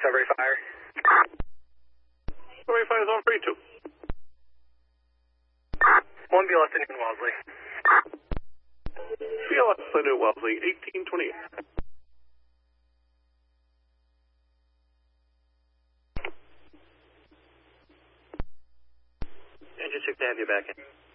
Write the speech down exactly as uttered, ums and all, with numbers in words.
Discovery Fire. Discovery Fire is on three two. one B L S to Newton Wellesley. B L S to Newton Wellesley, eighteen twenty-eight. Engine six to have you back in.